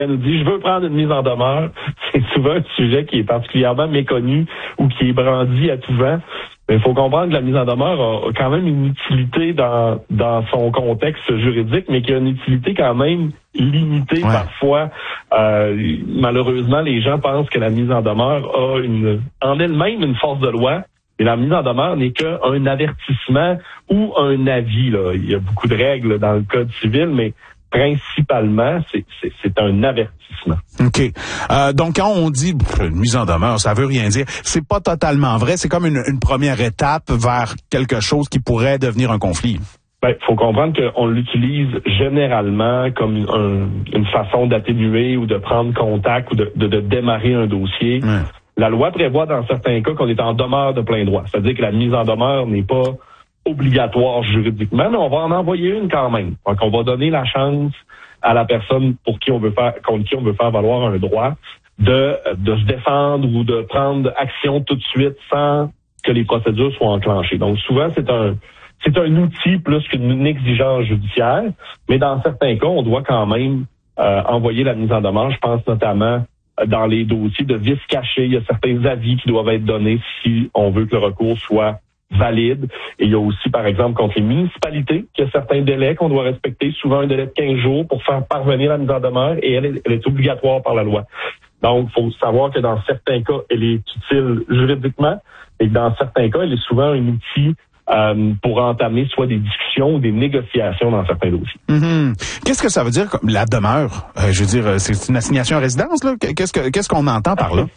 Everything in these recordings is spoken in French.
elle nous dit « je veux prendre une mise en demeure », c'est souvent un sujet qui est particulièrement méconnu ou qui est brandi à tout vent. Mais il faut comprendre que la mise en demeure a quand même une utilité dans son contexte juridique, mais qui a une utilité quand même limitée parfois. Malheureusement, les gens pensent que la mise en demeure a en elle-même une force de loi. Et la mise en demeure n'est qu'un avertissement ou un avis. Là. Il y a beaucoup de règles dans le Code civil, mais principalement, c'est un avertissement. OK. Donc, quand on dit une mise en demeure, ça veut rien dire. C'est pas totalement vrai. C'est comme une première étape vers quelque chose qui pourrait devenir un conflit. Ben, faut comprendre qu'on l'utilise généralement comme une façon d'atténuer ou de prendre contact ou de démarrer un dossier. La loi prévoit dans certains cas qu'on est en demeure de plein droit. C'est-à-dire que la mise en demeure n'est pas obligatoire juridiquement, mais on va en envoyer une quand même. Donc, on va donner la chance à la personne contre qui on veut faire valoir un droit de se défendre ou de prendre action tout de suite sans que les procédures soient enclenchées. Donc, souvent, c'est un outil plus qu'une exigence judiciaire, mais dans certains cas, on doit quand même envoyer la mise en demeure. Je pense notamment dans les dossiers de vices cachés. Il y a certains avis qui doivent être donnés si on veut que le recours soit valide. Et il y a aussi, par exemple, contre les municipalités, qu'il y a certains délais qu'on doit respecter, souvent un délai de 15 jours pour faire parvenir la mise en demeure, et elle est obligatoire par la loi. Donc, il faut savoir que dans certains cas, elle est utile juridiquement, et que dans certains cas, elle est souvent un outil pour entamer soit des discussions ou des négociations dans certains dossiers. Qu'est-ce que ça veut dire, la demeure? Je veux dire, c'est une assignation à résidence, là? Qu'est-ce qu'on entend par là?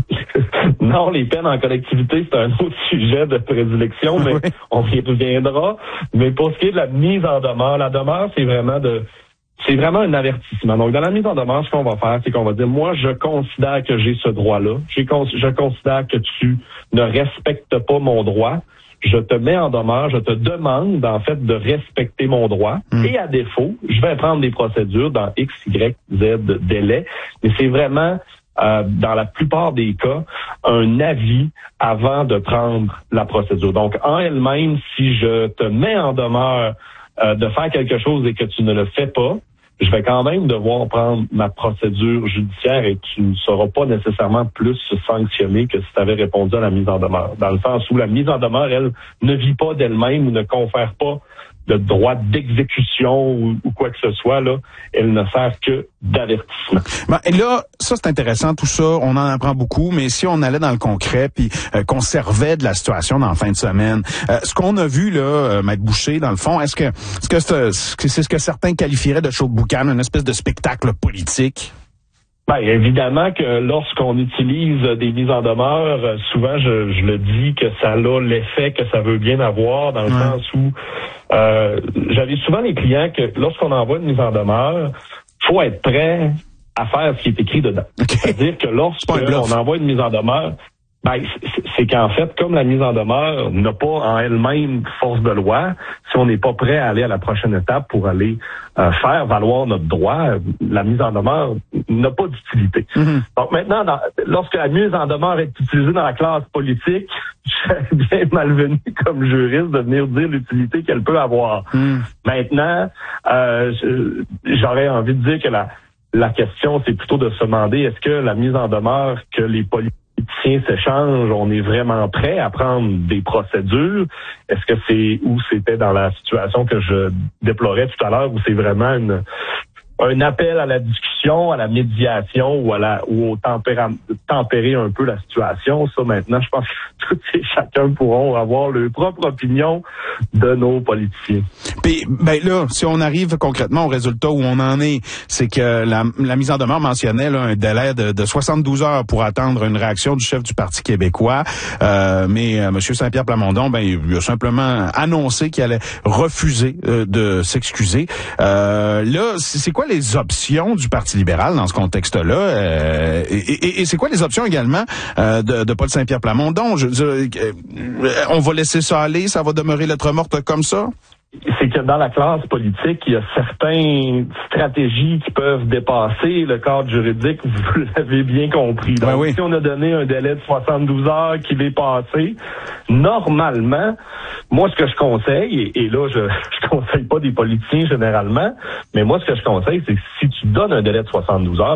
Non, les peines en collectivité, c'est un autre sujet de prédilection, mais on y reviendra. Mais pour ce qui est de la mise en demeure, la demeure, c'est vraiment un avertissement. Donc, dans la mise en demeure, ce qu'on va faire, c'est qu'on va dire, moi, je considère que j'ai ce droit-là. Je considère que tu ne respectes pas mon droit. Je te mets en demeure, je te demande, en fait, de respecter mon droit. Et à défaut, je vais prendre des procédures dans X, Y, Z délai. Mais c'est vraiment, dans la plupart des cas, un avis avant de prendre la procédure. Donc, en elle-même, si je te mets en demeure de faire quelque chose et que tu ne le fais pas, je vais quand même devoir prendre ma procédure judiciaire et tu ne seras pas nécessairement plus sanctionné que si tu avais répondu à la mise en demeure. Dans le sens où la mise en demeure, elle, ne vit pas d'elle-même ou ne confère pas de droit d'exécution ou quoi que ce soit, là, elle ne sert que d'avertissement. Et là, ça c'est intéressant, tout ça, on en apprend beaucoup, mais si on allait dans le concret puis qu'on servait de la situation dans la fin de semaine, ce qu'on a vu là, Maître Boucher, dans le fond, est-ce que c'est ce que certains qualifieraient de show de boucan, une espèce de spectacle politique? Ben, évidemment que lorsqu'on utilise des mises en demeure, souvent je le dis que ça a l'effet que ça veut bien avoir, dans le sens où j'avais souvent les clients que lorsqu'on envoie une mise en demeure, faut être prêt à faire ce qui est écrit dedans. C'est-à-dire que lorsqu'on envoie une mise en demeure, ben, c'est qu'en fait, comme la mise en demeure n'a pas en elle-même force de loi, si on n'est pas prêt à aller à la prochaine étape pour aller faire valoir notre droit, la mise en demeure n'a pas d'utilité. Donc maintenant, lorsque la mise en demeure est utilisée dans la classe politique, c'est bien malvenu comme juriste de venir dire l'utilité qu'elle peut avoir. Maintenant, j'aurais envie de dire que la question, c'est plutôt de se demander, est-ce que la mise en demeure que les politiciens s'échangent, on est vraiment prêt à prendre des procédures? Est-ce que c'était dans la situation que je déplorais tout à l'heure, où c'est vraiment un appel à la discussion, à la médiation ou au tempérer un peu la situation? Ça, maintenant, je pense que chacun pourront avoir leur propre opinion de nos politiciens. Puis, ben là, si on arrive concrètement au résultat où on en est, c'est que la mise en demeure mentionnait là, un délai de 72 heures pour attendre une réaction du chef du Parti québécois. Mais M. Saint-Pierre Plamondon, ben, il a simplement annoncé qu'il allait refuser de s'excuser. Là, c'est quoi les options du Parti libéral dans ce contexte-là? Et c'est quoi les options également de Paul Saint-Pierre Plamondon? Je veux dire, on va laisser ça aller, ça va demeurer lettre morte comme ça? c'est que dans la classe politique, il y a certaines stratégies qui peuvent dépasser le cadre juridique, vous l'avez bien compris. Donc, si on a donné un délai de 72 heures qui l'est passé, normalement, moi, ce que je conseille, et là, je conseille pas des politiciens généralement, mais moi, ce que je conseille, c'est que si tu donnes un délai de 72 heures,